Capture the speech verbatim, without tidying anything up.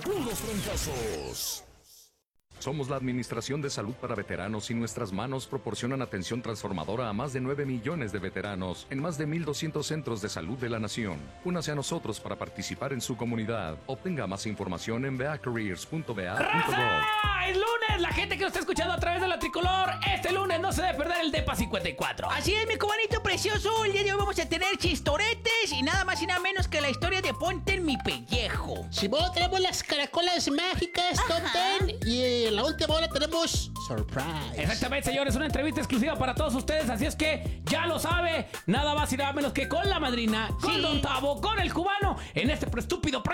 puros trancazos. Somos la Administración de Salud para Veteranos y nuestras manos proporcionan atención transformadora a más de nueve millones de veteranos en más de mil doscientos centros de salud de la nación. Únase a nosotros para participar en su comunidad. Obtenga más información en v a careers punto v a punto gov. ¡Es lunes! La gente que nos está escuchando a través de la tricolor, este lunes no se debe perder el DEPA cincuenta y cuatro. Así es, mi cubanito precioso. El día de hoy vamos a tener chistoretes y nada más y nada menos que la historia de Ponte en mi pellejo. Si vos tenemos las caracolas mágicas, top ten, y en la última hora tenemos surprise. Exactamente, señores, una entrevista exclusiva para todos ustedes, así es que ya lo sabe, nada más y nada menos que con la madrina, con Sí. Don Tavo, con el cubano, en este estúpido